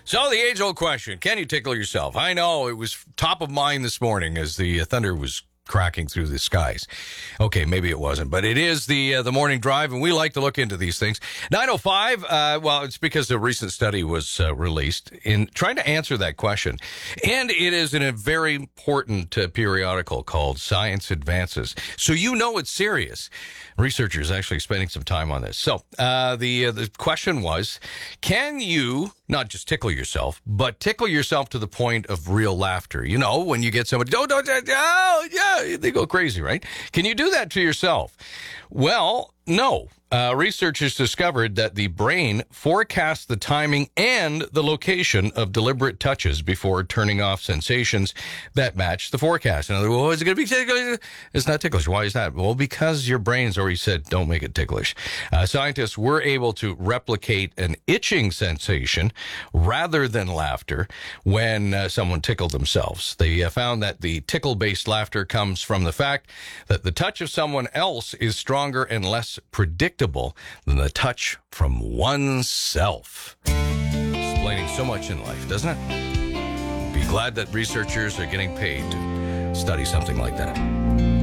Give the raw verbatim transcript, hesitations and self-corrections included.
So the age-old question, can you tickle yourself? I know it was top of mind this morning as the uh, thunder was cracking through the skies. Okay, maybe it wasn't, but it is the uh, the morning drive, and we like to look into these things. nine oh five, uh, well, it's because a recent study was uh, released in trying to answer that question, and it is in a very important uh, periodical called Science Advances. So you know it's serious. Researchers actually spending some time on this. So uh, the uh, the question was, can you not just tickle yourself, but tickle yourself to the point of real laughter? You know, when you get somebody, don't, don't, don't, oh, yeah, they go crazy, right? Can you do that to yourself? Well, no. Uh, researchers discovered that the brain forecasts the timing and the location of deliberate touches before turning off sensations that match the forecast. In other words, well, is it going to be ticklish? It's not ticklish. Why is that? Well, because your brain's already said, don't make it ticklish. Uh, scientists were able to replicate an itching sensation rather than laughter when uh, someone tickled themselves. They uh, found that the tickle-based laughter comes from the fact that the touch of someone else is stronger and less predictable than the touch from oneself. Explaining so much in life, doesn't it? Be glad that researchers are getting paid to study something like that.